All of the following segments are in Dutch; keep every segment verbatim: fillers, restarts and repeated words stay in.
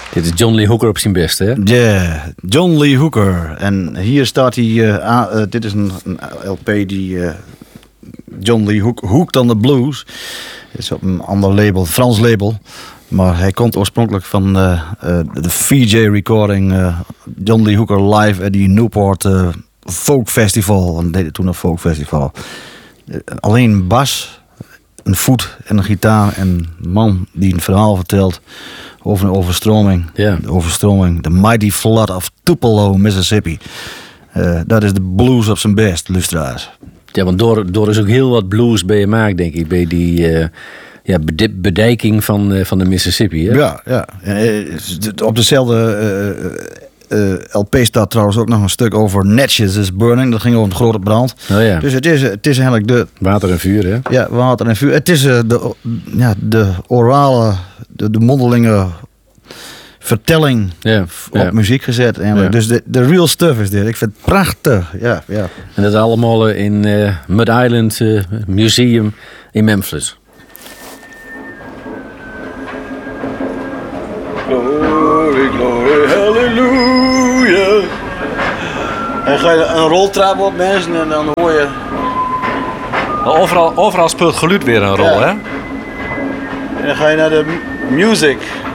Dit is John Lee Hooker op zijn beste, hè? Ja, yeah, John Lee Hooker. En hier staat hij... Uh, uh, dit is een, een L P die... Uh, John Lee Hook, Hooked on the Blues. Het is op een ander label, Frans label. Maar hij komt oorspronkelijk van uh, uh, de V J recording. Uh, John Lee Hooker live at die Newport uh, Folk Festival. En deed het toen een Folk Festival. Uh, alleen bas, een voet en een gitaar. En een man die een verhaal vertelt over een overstroming. Yeah. De overstroming. The Mighty Flood of Tupelo, Mississippi. Uh, dat is de blues op zijn best, luisteraars. Ja, want door, door is ook heel wat blues bij je maakt, denk ik. Bij die uh, ja, bedijking van, uh, van de Mississippi. Hè? Ja, ja. Uh, op dezelfde uh, uh, L P staat trouwens ook nog een stuk over Natchez is Burning. Dat ging over een grote brand. Oh, ja. Dus het is, het is eigenlijk de... Water en vuur, hè? Ja, water en vuur. Het is uh, de, ja, de orale, de, de mondelinge vertelling ja, op ja. muziek gezet. Ja. Dus de, de real stuff is dit. Ik vind het prachtig. Ja, ja. En dat allemaal in uh, Mud Island uh, Museum in Memphis. Glory, glory, hallelujah. En ga je een roltrap op, mensen, en dan hoor je... Overal, overal speelt geluid weer een rol, ja. Hè? En dan ga je naar de music.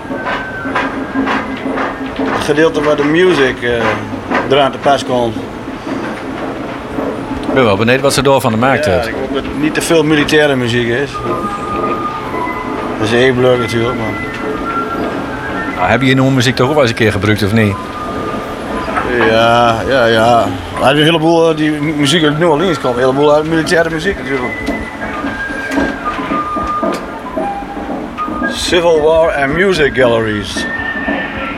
Het gedeelte waar de music uh, eraan te pas komt. Ik ben wel benieuwd wat ze door van de markt Ja, heeft. ik hoop dat het niet te veel militaire muziek is. Dat is even leuk natuurlijk, maar... Nou, heb je je muziek toch ook wel eens een keer gebruikt of niet? Ja, ja, ja. Maar een heleboel uh, die muziek uit New Orleans komt. Een heleboel uit militaire muziek natuurlijk. Civil War and Music Galleries.